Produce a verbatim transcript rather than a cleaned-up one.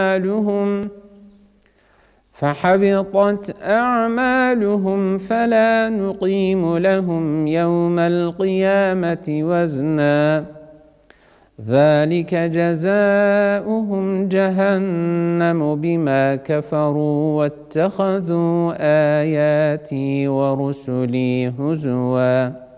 أعمالهم فحبطت أعمالهم فلا نقيم لهم يوم القيامة وزنا ذلك جزاؤهم جهنم بما كفروا واتخذوا آياتي ورسلي هزوا